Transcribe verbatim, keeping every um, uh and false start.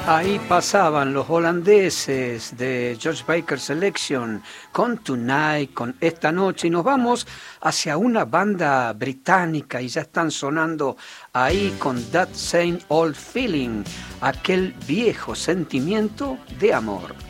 Ahí pasaban los holandeses de George Baker Selection con Tonight, con Esta Noche, y nos vamos hacia una banda británica y ya están sonando ahí con That Same Old Feeling, aquel viejo sentimiento de amor.